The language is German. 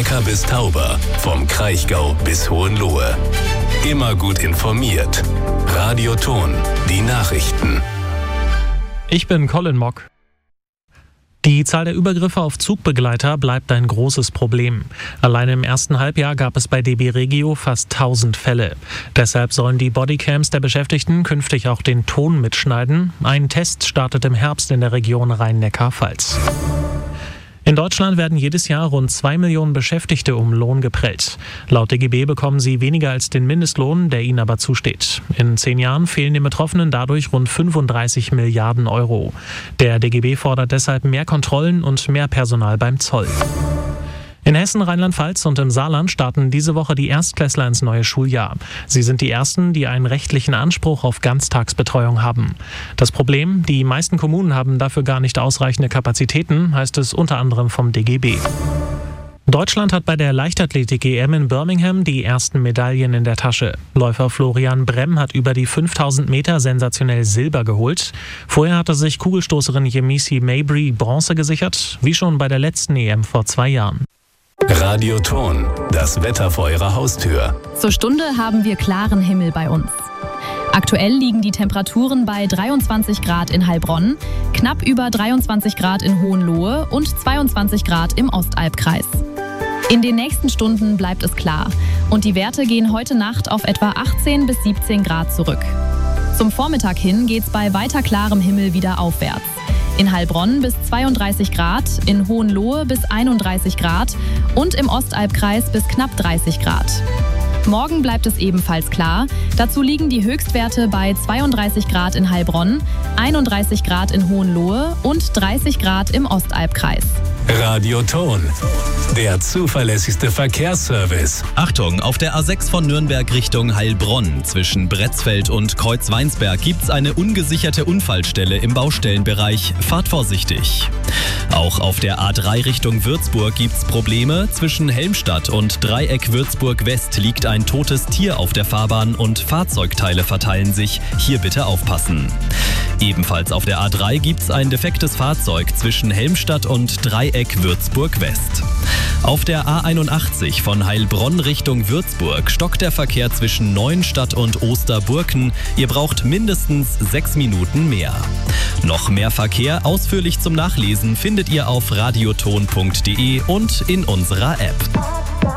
Neckar bis Tauber, vom Kraichgau bis Hohenlohe. Immer gut informiert. Radio Thon, die Nachrichten. Ich bin Colin Mock. Die Zahl der Übergriffe auf Zugbegleiter bleibt ein großes Problem. Allein im ersten Halbjahr gab es bei DB Regio fast 1000 Fälle. Deshalb sollen die Bodycams der Beschäftigten künftig auch den Ton mitschneiden. Ein Test startet im Herbst in der Region Rhein-Neckar-Pfalz. In Deutschland werden jedes Jahr rund 2 Millionen Beschäftigte um Lohn geprellt. Laut DGB bekommen sie weniger als den Mindestlohn, der ihnen aber zusteht. In 10 Jahren fehlen den Betroffenen dadurch rund 35 Milliarden Euro. Der DGB fordert deshalb mehr Kontrollen und mehr Personal beim Zoll. In Hessen, Rheinland-Pfalz und im Saarland starten diese Woche die Erstklässler ins neue Schuljahr. Sie sind die ersten, die einen rechtlichen Anspruch auf Ganztagsbetreuung haben. Das Problem, die meisten Kommunen haben dafür gar nicht ausreichende Kapazitäten, heißt es unter anderem vom DGB. Deutschland hat bei der Leichtathletik-EM in Birmingham die ersten Medaillen in der Tasche. Läufer Florian Bremm hat über die 5000 Meter sensationell Silber geholt. Vorher hatte sich Kugelstoßerin Yemisi Mabry Bronze gesichert, wie schon bei der letzten EM vor 2 Jahren. Radio Thon, das Wetter vor Ihrer Haustür. Zur Stunde haben wir klaren Himmel bei uns. Aktuell liegen die Temperaturen bei 23 Grad in Heilbronn, knapp über 23 Grad in Hohenlohe und 22 Grad im Ostalbkreis. In den nächsten Stunden bleibt es klar und die Werte gehen heute Nacht auf etwa 18 bis 17 Grad zurück. Zum Vormittag hin geht's bei weiter klarem Himmel wieder aufwärts. In Heilbronn bis 32 Grad, in Hohenlohe bis 31 Grad und im Ostalbkreis bis knapp 30 Grad. Morgen bleibt es ebenfalls klar. Dazu liegen die Höchstwerte bei 32 Grad in Heilbronn, 31 Grad in Hohenlohe und 30 Grad im Ostalbkreis. Radio Thon, der zuverlässigste Verkehrsservice. Achtung, auf der A6 von Nürnberg Richtung Heilbronn zwischen Bretzfeld und Kreuzweinsberg gibt's eine ungesicherte Unfallstelle im Baustellenbereich. Fahrt vorsichtig. Auch auf der A3 Richtung Würzburg gibt's Probleme. Zwischen Helmstadt und Dreieck Würzburg West liegt ein totes Tier auf der Fahrbahn und Fahrzeugteile verteilen sich. Hier bitte aufpassen. Ebenfalls auf der A3 gibt's ein defektes Fahrzeug zwischen Helmstadt und Dreieck Würzburg West. Auf der A81 von Heilbronn Richtung Würzburg stockt der Verkehr zwischen Neuenstadt und Osterburken. Ihr braucht mindestens 6 Minuten mehr. Noch mehr Verkehr ausführlich zum Nachlesen findet ihr auf radiothon.de und in unserer App.